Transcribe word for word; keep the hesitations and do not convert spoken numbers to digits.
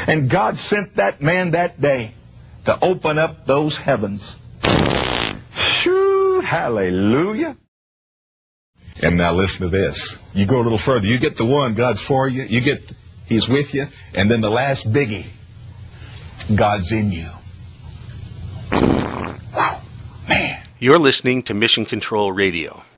And God sent that man that day to open up those heavens. Shoo, hallelujah. And now listen to this. You go a little further. You get the one, God's for you. You get, He's with you. And then the last biggie, God's in you. Wow, man. You're listening to Mission Control Radio.